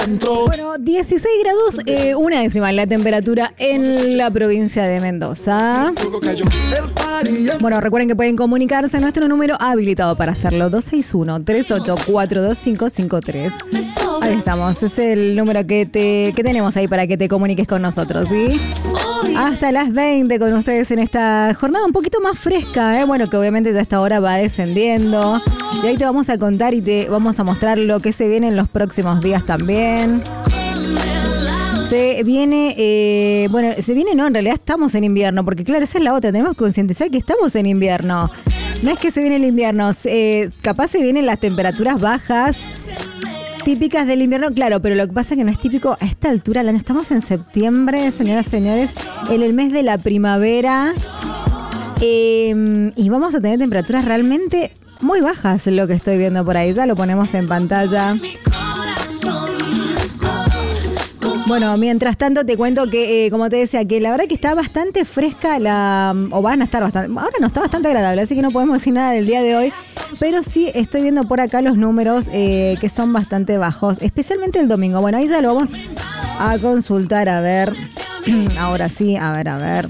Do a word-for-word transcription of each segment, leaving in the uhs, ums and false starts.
Bueno, dieciséis grados, eh, una décima la temperatura en la provincia de Mendoza. Bueno, recuerden que pueden comunicarse a nuestro número habilitado para hacerlo, dos seis uno, tres ocho cuatro dos cinco cinco tres. Ahí estamos, es el número que, te, que tenemos ahí para que te comuniques con nosotros, ¿sí? Hasta las veinte con ustedes en esta jornada un poquito más fresca, ¿eh? Bueno, que obviamente ya a esta hora va descendiendo. Y ahí te vamos a contar y te vamos a mostrar lo que se viene en los próximos días también. Se viene, eh, bueno, se viene no, en realidad estamos en invierno, porque claro, esa es la otra, tenemos que concientizar que estamos en invierno. No es que se viene el invierno, eh, capaz se vienen las temperaturas bajas, típicas del invierno, claro, pero lo que pasa es que no es típico a esta altura del año. Estamos en septiembre, señoras y señores, en el mes de la primavera, eh, y vamos a tener temperaturas realmente muy bajas, lo que estoy viendo por ahí. Ya lo ponemos en pantalla. Bueno, mientras tanto te cuento que, eh, como te decía, que la verdad que está bastante fresca la, o van a estar bastante, ahora no está bastante agradable, así que no podemos decir nada del día de hoy, pero sí estoy viendo por acá los números eh, que son bastante bajos, especialmente el domingo. Bueno, ahí ya lo vamos a consultar, a ver, ahora sí, a ver, a ver.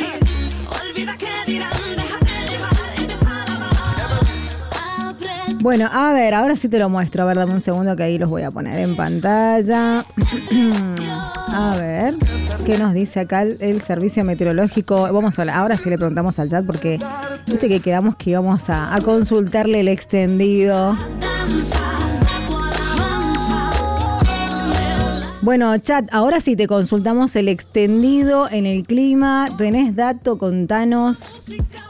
Bueno, a ver, ahora sí te lo muestro. A ver, dame un segundo que ahí los voy a poner en pantalla. A ver, ¿qué nos dice acá el, el servicio meteorológico? Vamos a hablar, ahora sí le preguntamos al chat porque viste que quedamos que íbamos a, a consultarle el extendido. Bueno, chat, ahora sí te consultamos el extendido en el clima. ¿Tenés dato? Contanos.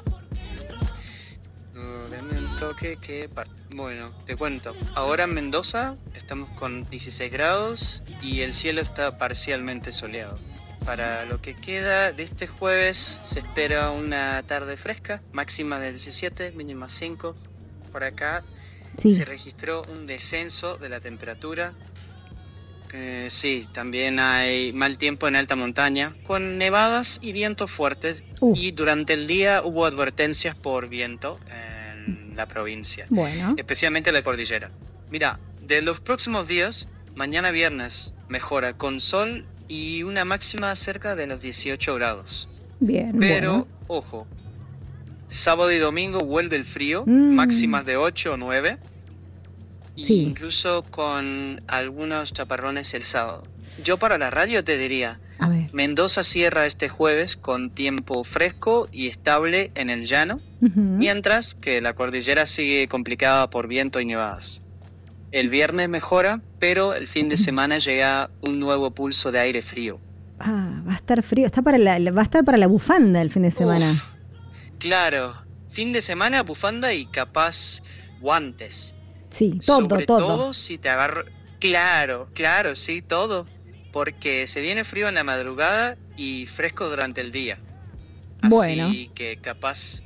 Que, que, bueno, te cuento. Ahora en Mendoza estamos con dieciséis grados y el cielo está parcialmente soleado. Para lo que queda de este jueves se espera una tarde fresca, máxima de diecisiete, mínima cinco. Por acá sí. Se registró un descenso de la temperatura. Eh, sí, también hay mal tiempo en alta montaña, con nevadas y vientos fuertes. Uh. Y durante el día hubo advertencias por viento en la provincia, bueno. Especialmente en la cordillera. Mira, de los próximos días, mañana viernes mejora con sol y una máxima cerca de los dieciocho grados. Bien, pero, bueno. Ojo, sábado y domingo vuelve el frío, mm. máximas de ocho o nueve. Sí. Incluso con algunos chaparrones el sábado. Yo para la radio te diría, a ver. Mendoza cierra este jueves con tiempo fresco y estable en el llano, uh-huh. mientras que la cordillera sigue complicada por viento y nevadas. El viernes mejora, pero el fin de semana llega un nuevo pulso de aire frío. Ah, va a estar frío, está para la, va a estar para la bufanda el fin de semana. Uf, claro, fin de semana bufanda y capaz guantes. Sí, todo, Sobre todo. todo si te agarro... Claro, claro, sí, todo. Porque se viene frío en la madrugada y fresco durante el día. Así bueno. que capaz...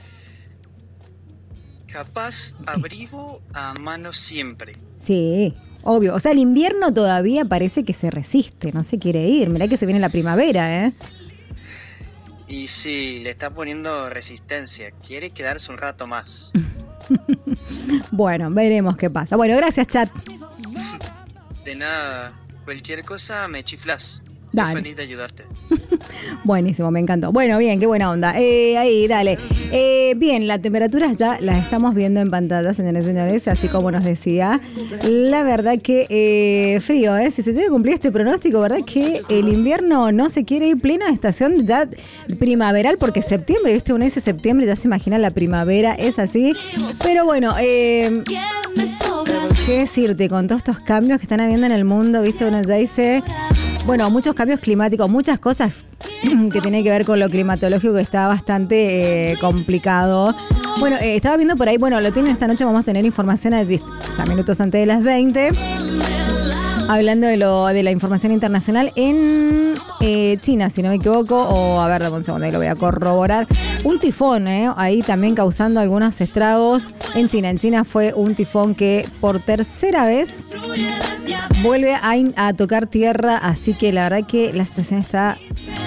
Capaz abrigo a mano siempre. Sí, obvio. O sea, el invierno todavía parece que se resiste, no se quiere ir. Mirá que se viene la primavera, ¿eh? Y sí, le está poniendo resistencia. Quiere quedarse un rato más. Bueno, veremos qué pasa. Bueno, gracias, chat. De nada. Cualquier cosa me chiflas. Dale. Estoy feliz de ayudarte. Buenísimo, me encantó. Bueno, bien, qué buena onda. Eh, ahí, dale. Eh, bien, las temperaturas ya las estamos viendo en pantalla, señores y señores, así como nos decía. La verdad que eh, frío, ¿eh? Si se tiene que cumplir este pronóstico, ¿verdad? Que el invierno no se quiere ir plena estación ya primaveral, porque septiembre, ¿viste? Uno dice septiembre, ya se imagina la primavera, es así. Pero bueno, eh, ¿qué decirte con todos estos cambios que están habiendo en el mundo? ¿Viste? Uno ya dice... Bueno, muchos cambios climáticos, muchas cosas que tienen que ver con lo climatológico que está bastante eh, complicado. Bueno, eh, estaba viendo por ahí, bueno, lo tienen esta noche, vamos a tener información allí, o sea, minutos antes de las veinte, hablando de lo de la información internacional en eh, China, si no me equivoco, o a ver, dame un segundo, ahí lo voy a corroborar. Un tifón, eh, ahí también causando algunos estragos en China. En China fue un tifón que por tercera vez vuelve a, a tocar tierra, así que la verdad que la situación está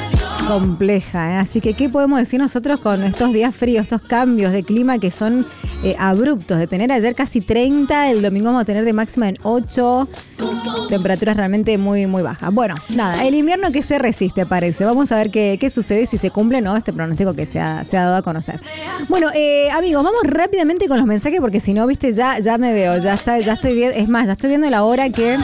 compleja, ¿eh? Así que, ¿qué podemos decir nosotros con estos días fríos, estos cambios de clima que son eh, abruptos de tener ayer casi treinta, el domingo vamos a tener de máxima en ocho, temperaturas realmente muy, muy bajas. Bueno, nada, el invierno que se resiste parece. Vamos a ver qué, qué sucede, si se cumple o no este pronóstico que se ha, se ha dado a conocer. Bueno, eh, amigos, vamos rápidamente con los mensajes porque si no, viste, ya, ya me veo, ya, está, ya estoy bien, es más, ya estoy viendo la hora que...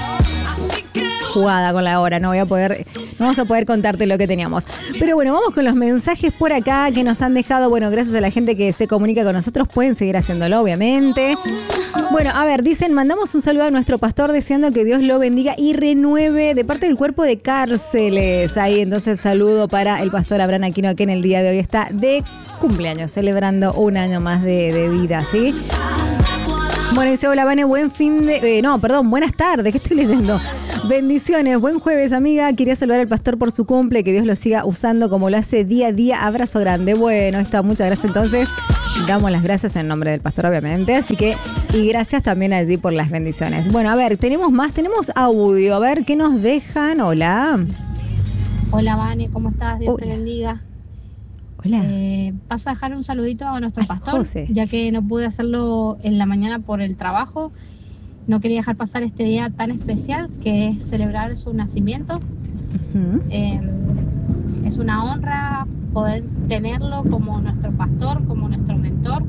jugada con la hora, no voy a poder, no vamos a poder contarte lo que teníamos. Pero bueno, vamos con los mensajes por acá que nos han dejado. Bueno, gracias a la gente que se comunica con nosotros, pueden seguir haciéndolo, obviamente. Bueno, a ver, dicen, mandamos un saludo a nuestro pastor deseando que Dios lo bendiga y renueve de parte del cuerpo de cárceles. Ahí, entonces, saludo para el pastor Abraham Aquino, que en el día de hoy está de cumpleaños, celebrando un año más de, de vida, ¿sí? Bueno, dice, hola, Vane, buen fin de... Eh, no, perdón, buenas tardes, ¿qué estoy leyendo? Bendiciones, buen jueves, amiga. Quería saludar al pastor por su cumple, que Dios lo siga usando como lo hace día a día. Abrazo grande. Bueno, está, muchas gracias entonces. Damos las gracias en nombre del pastor, obviamente. Así que, y gracias también allí por las bendiciones. Bueno, a ver, tenemos más, tenemos audio. A ver, ¿qué nos dejan? Hola. Hola, Vane, ¿cómo estás? Dios Hola. te bendiga. Hola. Eh, paso a dejar un saludito a nuestro Ay, pastor, José. ya que no pude hacerlo en la mañana por el trabajo. No quería dejar pasar este día tan especial que es celebrar su nacimiento. Uh-huh. Eh, es una honra poder tenerlo como nuestro pastor, como nuestro mentor.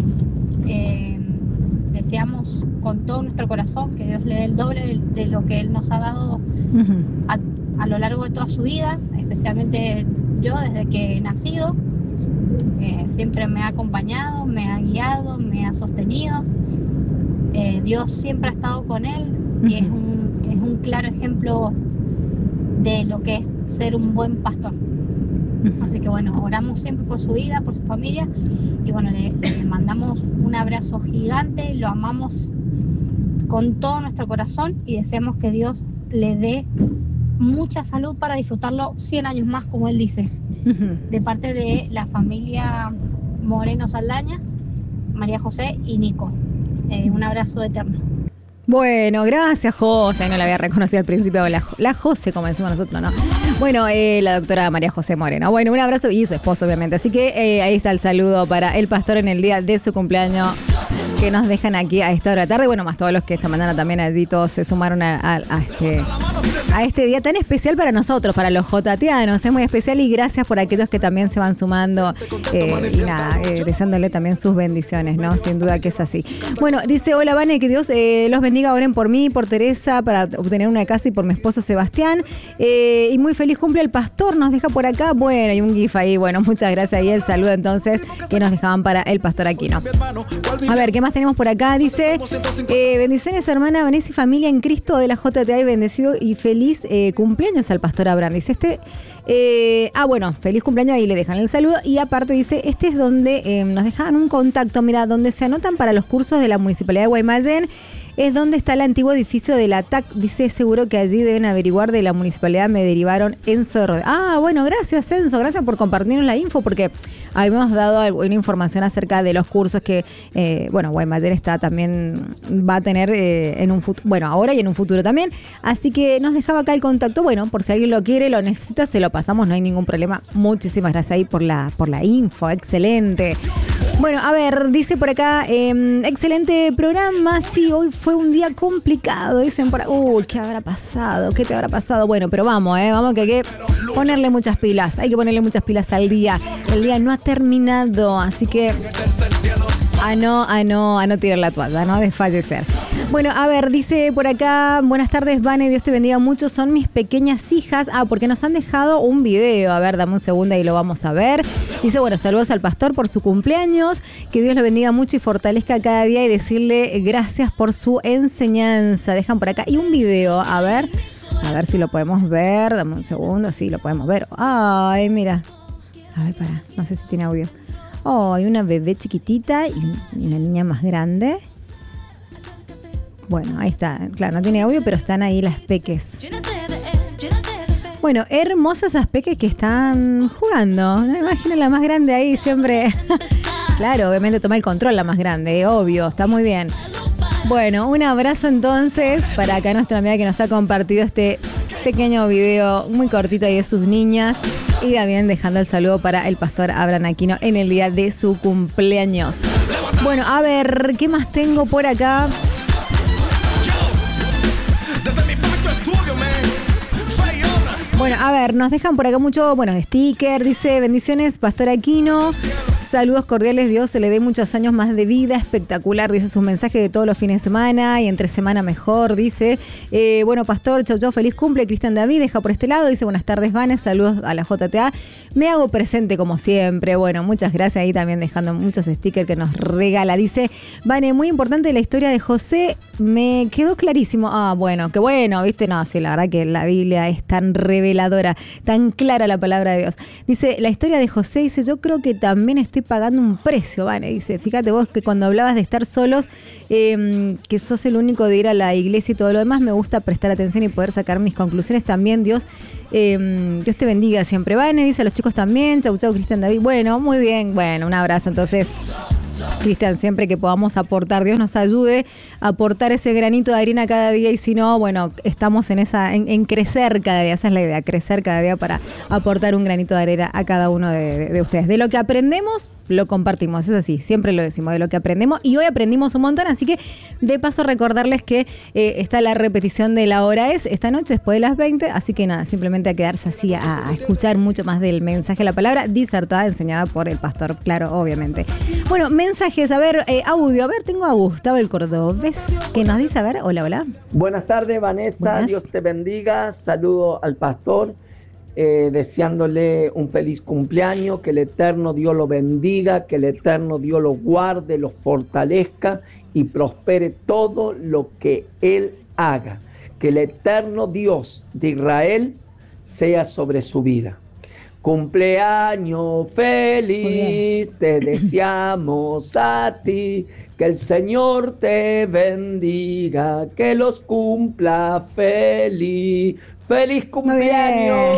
Eh, deseamos con todo nuestro corazón que Dios le dé el doble de, de lo que Él nos ha dado Uh-huh. a, a lo largo de toda su vida, especialmente yo desde que he nacido. Eh, siempre me ha acompañado, me ha guiado, me ha sostenido. Eh, Dios siempre ha estado con él y es un, es un claro ejemplo de lo que es ser un buen pastor. Así que bueno, oramos siempre por su vida, por su familia y bueno, le, le mandamos un abrazo gigante, lo amamos con todo nuestro corazón y deseamos que Dios le dé mucha salud para disfrutarlo cien años más, como él dice. De parte de la familia Moreno Saldaña, María José y Nico. Eh, un abrazo eterno. Bueno, gracias, José. No la había reconocido al principio. La, la José, como decimos nosotros, ¿no? Bueno, eh, la doctora María José Moreno. Bueno, un abrazo y su esposo, obviamente. Así que eh, ahí está el saludo para el pastor en el día de su cumpleaños que nos dejan aquí a esta hora de tarde. Bueno, más todos los que esta mañana también allí todos se sumaron a, a, a este... a este día tan especial para nosotros, para los jotatianos. Es muy especial y gracias por aquellos que también se van sumando eh, y nada, eh, deseándole también sus bendiciones, ¿no? Sin duda que es así. Bueno, dice, hola, Vane, que Dios eh, los bendiga, oren por mí, por Teresa, para obtener una casa y por mi esposo Sebastián. Eh, y muy feliz cumple el pastor, nos deja por acá. Bueno, y un gif ahí, bueno, muchas gracias. Y el saludo entonces que nos dejaban para el pastor Aquino. A ver, ¿qué más tenemos por acá? Dice, eh, bendiciones, hermana Vanessa y familia en Cristo de la J T A y bendecido y feliz Feliz eh, cumpleaños al pastor Abraham. Dice este. Eh, ah, bueno, feliz cumpleaños. Ahí le dejan el saludo. Y aparte dice: este es donde eh, nos dejan un contacto. Mira, donde se anotan para los cursos de la Municipalidad de Guaymallén. Es donde está el antiguo edificio de la T A C. Dice, seguro que allí deben averiguar de la municipalidad. Me derivaron Enzo Rodríguez. Ah, bueno, gracias, Enzo. Gracias por compartirnos la info, porque habíamos dado una información acerca de los cursos que, eh, bueno, Guaymallén está también, va a tener eh, en un futuro, bueno, ahora y en un futuro también. Así que nos dejaba acá el contacto. Bueno, por si alguien lo quiere, lo necesita, se lo pasamos, no hay ningún problema. Muchísimas gracias ahí por la, por la info. Excelente. Bueno, a ver, dice por acá, eh, excelente programa. Sí, hoy fue un día complicado. Dicen por acá, uy, ¿qué habrá pasado? ¿Qué te habrá pasado? Bueno, pero vamos, eh, vamos que hay que ponerle muchas pilas. Hay que ponerle muchas pilas al día. El día no ha terminado, así que a no, a no, a no tirar la toalla, a no desfallecer. Bueno, a ver, dice por acá, buenas tardes, Vane, Dios te bendiga mucho, son mis pequeñas hijas. Ah, porque nos han dejado un video, a ver, dame un segundo y lo vamos a ver. Dice, bueno, saludos al pastor por su cumpleaños, que Dios lo bendiga mucho y fortalezca cada día y decirle gracias por su enseñanza. Dejan por acá, y un video, a ver, a ver si lo podemos ver, dame un segundo, sí, lo podemos ver. Ay, mira, a ver, para, no sé si tiene audio. Oh, hay una bebé chiquitita y una niña más grande. Bueno, ahí está. Claro, no tiene audio, pero están ahí las peques. Bueno, hermosas esas peques que están jugando. Me imagino la más grande ahí siempre. Claro, obviamente toma el control la más grande, obvio. Está muy bien. Bueno, un abrazo entonces para acá nuestra amiga que nos ha compartido este pequeño video muy cortito ahí de sus niñas. Y también dejando el saludo para el pastor Abraham Aquino en el día de su cumpleaños. Bueno, a ver, ¿qué más tengo por acá? Bueno, a ver, nos dejan por acá mucho, bueno, sticker, dice, bendiciones, pastor Aquino. Saludos cordiales, Dios se le dé muchos años más de vida, espectacular, dice sus mensajes de todos los fines de semana y entre semana mejor, dice. Eh, bueno, pastor, chau chau, feliz cumple, Cristian David, deja por este lado, dice, buenas tardes, Vanes, saludos a la J T A. Me hago presente como siempre, bueno, muchas gracias ahí también dejando muchos stickers que nos regala. Dice, Vane, muy importante la historia de José, me quedó clarísimo. Ah, bueno, qué bueno, viste, no, sí, la verdad que la Biblia es tan reveladora, tan clara la palabra de Dios. Dice, la historia de José, dice, yo creo que también estoy pagando un precio, Vane, dice, fíjate vos que cuando hablabas de estar solos, eh, que sos el único de ir a la iglesia y todo lo demás, me gusta prestar atención y poder sacar mis conclusiones también, Dios, eh, Dios te bendiga siempre, Vane, dice a los chicos también, chau chau, Cristian David, bueno, muy bien, bueno, un abrazo entonces. Cristian, siempre que podamos aportar, Dios nos ayude a aportar ese granito de arena cada día y si no, bueno, estamos en esa en, en crecer cada día, esa es la idea, crecer cada día para aportar un granito de arena a cada uno de, de, de ustedes. De lo que aprendemos, lo compartimos, es así, siempre lo decimos, de lo que aprendemos y hoy aprendimos un montón, así que de paso recordarles que eh, está la repetición de la hora es esta noche después de las veinte, así que nada, simplemente a quedarse así a, a escuchar mucho más del mensaje de la palabra disertada, enseñada por el pastor, claro, obviamente. Bueno, mensajes, a ver, eh, audio, a ver, tengo a Gustavo el Cordobés, que nos dice, a ver, hola, hola. Buenas tardes, Vanessa, Buenas. Dios te bendiga, saludo al pastor, eh, deseándole un feliz cumpleaños, que el eterno Dios lo bendiga, que el eterno Dios lo guarde, lo fortalezca y prospere todo lo que él haga, que el eterno Dios de Israel sea sobre su vida. Cumpleaños feliz, te deseamos a ti, que el Señor te bendiga, que los cumpla feliz. ¡Feliz cumpleaños!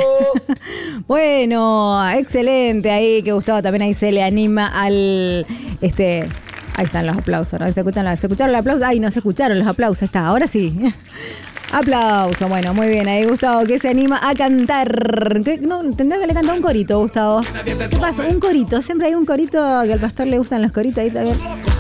Bueno, excelente ahí, que Gustavo también ahí se le anima al... este Ahí están los aplausos, ¿no? ¿Se escuchan los, ¿se escucharon los aplausos? Ay, no se escucharon los aplausos, está, ahora sí. Aplauso, bueno, muy bien ahí Gustavo, que se anima a cantar. ¿Qué? No, tendrá que le cantar un corito, Gustavo. ¿Qué pasa? Un corito, siempre hay un corito que al pastor le gustan los coritos ahí también.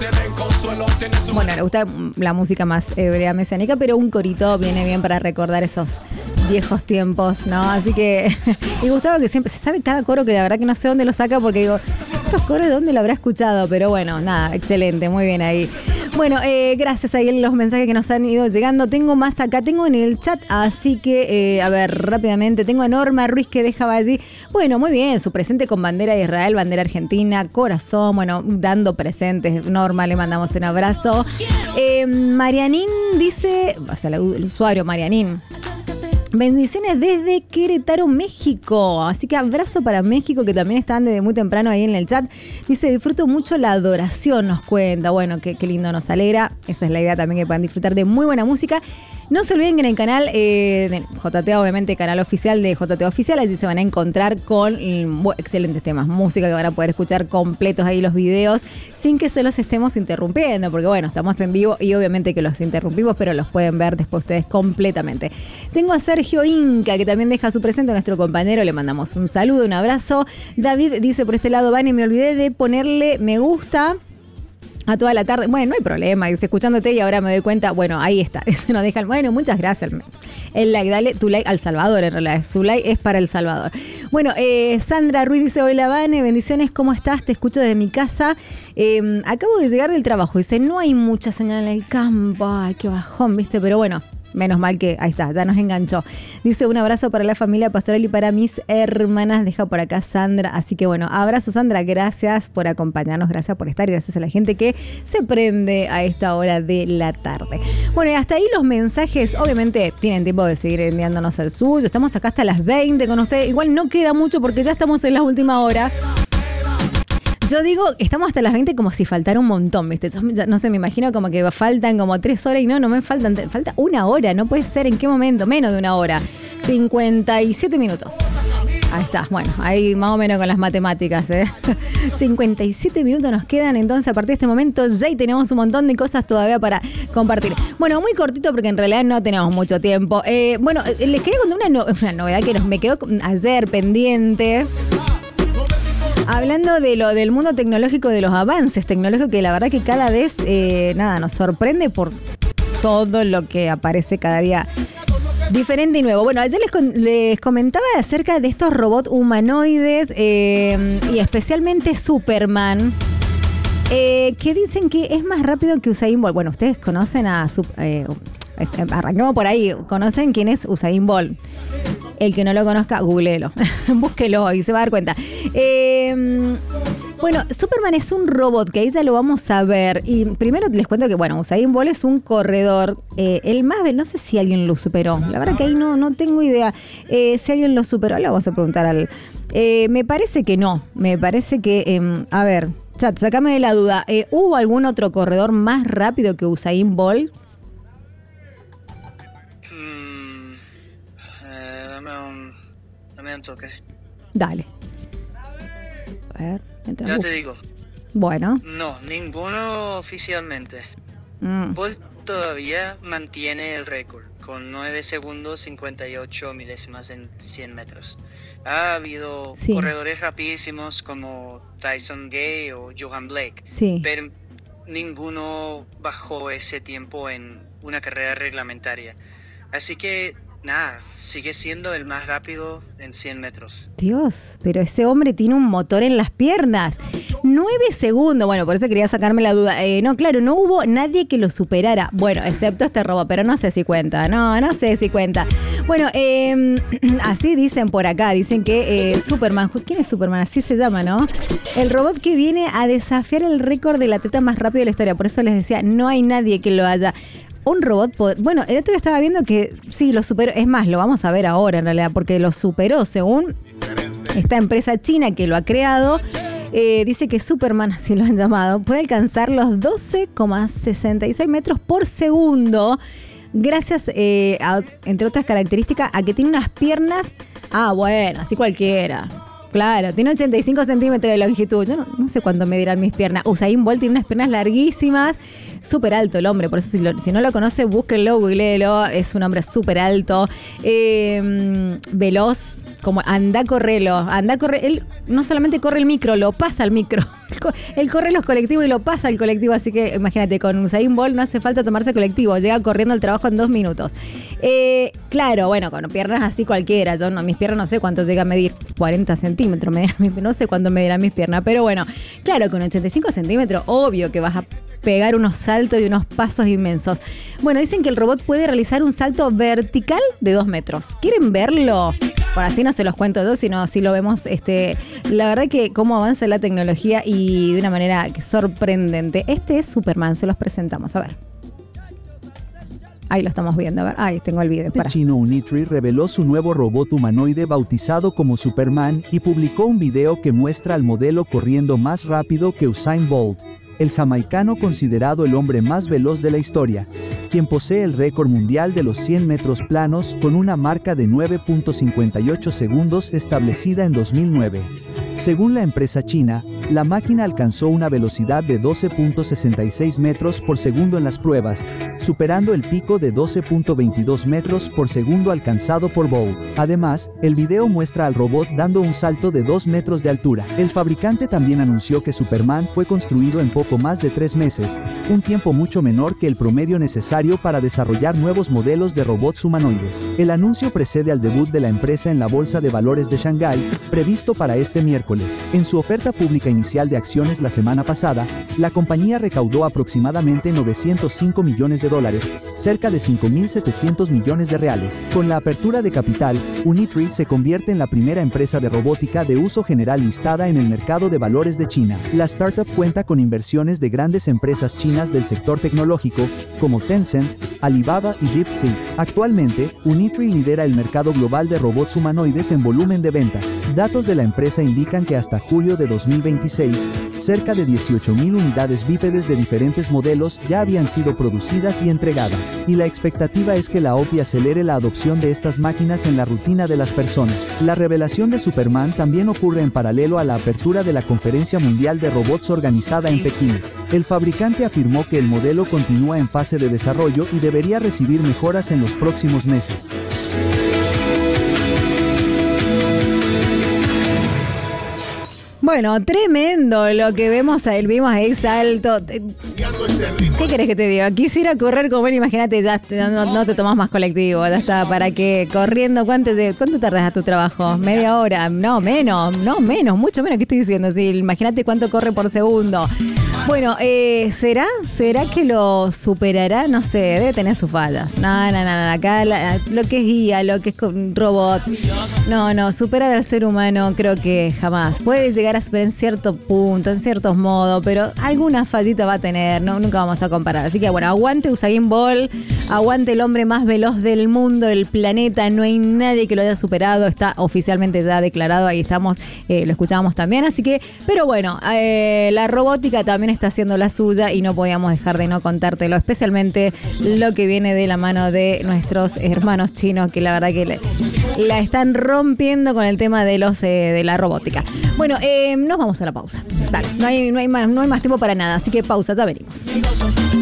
Bueno, le gusta la música más hebrea mesiánica, pero un corito viene bien para recordar esos viejos tiempos, ¿no? Así que, y Gustavo que siempre se sabe cada coro, que la verdad que no sé dónde lo saca porque digo, estos coros de dónde lo habrá escuchado, pero bueno, nada, excelente, muy bien ahí. Bueno, eh, gracias ahí en los mensajes que nos han ido llegando. Tengo más acá, tengo en el chat, así que, eh, a ver, rápidamente, tengo a Norma Ruiz que dejaba allí. Bueno, muy bien, su presente con bandera de Israel, bandera argentina, corazón, bueno, dando presentes. Norma, le mandamos un abrazo. Eh, Marianín dice, o sea, el usuario Marianín. Bendiciones desde Querétaro, México. Así que abrazo para México, que también están desde muy temprano ahí en el chat. Dice, disfruto mucho la adoración, nos cuenta. Bueno, qué, qué lindo, nos alegra. Esa es la idea también, que puedan disfrutar de muy buena música. No se olviden que en el canal eh, de J T A, obviamente, canal oficial de J T A Oficial, allí se van a encontrar con mm, excelentes temas, música que van a poder escuchar completos ahí los videos, sin que se los estemos interrumpiendo, porque bueno, estamos en vivo y obviamente que los interrumpimos, pero los pueden ver después ustedes completamente. Tengo a Sergio Inca, que también deja su presente, a nuestro compañero, le mandamos un saludo, un abrazo. David dice por este lado, Vane, me olvidé de ponerle me gusta a toda la tarde. Bueno, no hay problema, dice, escuchándote y ahora me doy cuenta, bueno, ahí está, se nos dejan, bueno, muchas gracias. El like, dale tu like al Salvador, en realidad, su like es para El Salvador. Bueno, eh, Sandra Ruiz dice, hola Vane, bendiciones, ¿cómo estás? Te escucho desde mi casa, eh, acabo de llegar del trabajo, dice, no hay mucha señal en el campo, ay, qué bajón, viste, pero bueno, menos mal que, ahí está, ya nos enganchó. Dice, un abrazo para la familia pastoral y para mis hermanas, deja por acá Sandra. Así que bueno, abrazo Sandra, gracias por acompañarnos, gracias por estar y gracias a la gente que se prende a esta hora de la tarde. Bueno, y hasta ahí los mensajes, obviamente tienen tiempo de seguir enviándonos el suyo. Estamos acá hasta las veinte con ustedes, igual no queda mucho porque ya estamos en la última hora. Yo digo, estamos hasta las veinte como si faltara un montón, ¿viste? Yo, no sé, me imagino como que faltan como tres horas y no, no me faltan, falta una hora, no puede ser, ¿en qué momento? Menos de una hora. cincuenta y siete minutos. Ahí está, bueno, ahí más o menos con las matemáticas, ¿eh? cincuenta y siete minutos nos quedan, entonces a partir de este momento ya y tenemos un montón de cosas todavía para compartir. Bueno, muy cortito porque en realidad no tenemos mucho tiempo. Eh, bueno, les quería contar una, no, una novedad que nos, me quedó ayer pendiente. Hablando de lo del mundo tecnológico, de los avances tecnológicos, que la verdad que cada vez, eh, nada, nos sorprende por todo lo que aparece cada día diferente y nuevo. Bueno, ayer les, con, les comentaba acerca de estos robots humanoides eh, y especialmente Superman, eh, que dicen que es más rápido que Usain Bolt. Bueno, ustedes conocen a... Eh, arranquemos por ahí. ¿Conocen quién es Usain Bolt? El que no lo conozca, googleelo. Búsquelo y se va a dar cuenta. Eh, bueno, Superman es un robot que ahí ya lo vamos a ver. Y primero les cuento que, bueno, Usain Bolt es un corredor. Eh, el más, no sé si alguien lo superó. La verdad que ahí no, no tengo idea. Eh, si alguien lo superó, le vamos a preguntar al... Eh, me parece que no. Me parece que... Eh, a ver, chat, sacame de la duda. Eh, ¿Hubo algún otro corredor más rápido que Usain Bolt? Toque. Dale. A ver, entra. Ya te digo. Bueno. No, ninguno oficialmente. Mm. Bolt todavía mantiene el récord con nueve segundos cincuenta y ocho milésimas en cien metros. Ha habido sí. corredores rapidísimos como Tyson Gay o Johan Blake, sí. pero ninguno bajó ese tiempo en una carrera reglamentaria. Así que nada, sigue siendo el más rápido en cien metros. Dios, pero ese hombre tiene un motor en las piernas. Nueve segundos. Bueno, por eso quería sacarme la duda. Eh, no, claro, no hubo nadie que lo superara. Bueno, excepto este robot, pero no sé si cuenta. No, no sé si cuenta. Bueno, eh, así dicen por acá. Dicen que eh, Superman, ¿quién es Superman? Así se llama, ¿no? El robot que viene a desafiar el récord de la teta más rápido de la historia. Por eso les decía, no hay nadie que lo haya... Un robot, poder... bueno, el otro día estaba viendo que sí, lo superó, es más, lo vamos a ver ahora en realidad, porque lo superó según esta empresa china que lo ha creado. Eh, dice que Superman, así lo han llamado, puede alcanzar los doce coma sesenta y seis metros por segundo, gracias, eh, a, entre otras características, a que tiene unas piernas, ah, bueno, así cualquiera. Claro, tiene ochenta y cinco centímetros de longitud. Yo no, no sé cuánto medirán mis piernas. Usain Bolt tiene unas piernas larguísimas. Súper alto el hombre. Por eso si, lo, si no lo conoce, búsquenlo, googleelo. Es un hombre súper alto. Eh, veloz. Como anda, correlo. Anda, corre. Él no solamente corre el micro, lo pasa al micro. Él corre los colectivos y lo pasa al colectivo. Así que imagínate, con Usain Bolt no hace falta tomarse colectivo. Llega corriendo al trabajo en dos minutos. Eh, claro, bueno, con piernas así cualquiera. Yo no, mis piernas no sé cuánto llega a medir. cuarenta centímetros. No sé cuánto medirán mis piernas. Pero bueno, claro, con ochenta y cinco centímetros, obvio que vas a pegar unos saltos y unos pasos inmensos. Bueno, dicen que el robot puede realizar un salto vertical de dos metros. ¿Quieren verlo? Por así no se los cuento yo, sino así lo vemos. Este, la verdad que cómo avanza la tecnología y de una manera sorprendente. Este es Superman, se los presentamos. A ver. Ahí lo estamos viendo, a ver. Ahí tengo el video. El chino Unitree reveló su nuevo robot humanoide bautizado como Superman y publicó un video que muestra al modelo corriendo más rápido que Usain Bolt, el jamaicano considerado el hombre más veloz de la historia, quien posee el récord mundial de los cien metros planos con una marca de nueve punto cincuenta y ocho segundos establecida en dos mil nueve. Según la empresa china, la máquina alcanzó una velocidad de doce punto sesenta y seis metros por segundo en las pruebas, superando el pico de doce punto veintidós metros por segundo alcanzado por Bolt. Además, el video muestra al robot dando un salto de dos metros de altura. El fabricante también anunció que Superman fue construido en poco más de tres meses, un tiempo mucho menor que el promedio necesario para desarrollar nuevos modelos de robots humanoides. El anuncio precede al debut de la empresa en la Bolsa de Valores de Shanghái, previsto para este miércoles. En su oferta pública inicial de acciones la semana pasada, la compañía recaudó aproximadamente novecientos cinco millones de dólares, cerca de cinco mil setecientos millones de reales. Con la apertura de capital, Unitree se convierte en la primera empresa de robótica de uso general listada en el mercado de valores de China. La startup cuenta con inversiones de grandes empresas chinas del sector tecnológico, como Tencent, Alibaba y DeepSeek. Actualmente, Unitree lidera el mercado global de robots humanoides en volumen de ventas. Datos de la empresa indican que hasta julio de dos mil veintidós, veintiséis, cerca de dieciocho mil unidades bípedes de diferentes modelos ya habían sido producidas y entregadas, y la expectativa es que la O P I acelere la adopción de estas máquinas en la rutina de las personas. La revelación de Superman también ocurre en paralelo a la apertura de la Conferencia Mundial de Robots organizada en Pekín. El fabricante afirmó que el modelo continúa en fase de desarrollo y debería recibir mejoras en los próximos meses. Bueno, tremendo lo que vemos ahí, vimos ahí salto. ¿Qué querés que te diga? Quisiera correr como él, imagínate, ya te, no, no te tomás más colectivo, ya está, ¿para qué? Corriendo, ¿cuánto, cuánto tardas a tu trabajo? ¿Media hora? No, menos, no, menos, mucho menos, ¿qué estoy diciendo? Sí, imagínate cuánto corre por segundo. Bueno, eh, ¿será? ¿Será que lo superará? No sé, debe tener sus fallas. No, no, no, no, acá la, lo que es guía, lo que es con robots. No, no, superar al ser humano creo que jamás. Puede llegar a superar en cierto punto, en ciertos modos, pero alguna fallita va a tener, no, nunca vamos a comparar. Así que bueno, aguante Usain Bolt, aguante el hombre más veloz del mundo, del planeta, no hay nadie que lo haya superado, está oficialmente ya declarado, ahí estamos, eh, lo escuchábamos también, así que, pero bueno, eh, la robótica también está haciendo la suya y no podíamos dejar de no contártelo, especialmente lo que viene de la mano de nuestros hermanos chinos, que la verdad que le, la están rompiendo con el tema de los eh, de la robótica. Bueno, eh, nos vamos a la pausa. Dale, no hay, no hay más, no hay más tiempo para nada, así que pausa, ya venimos.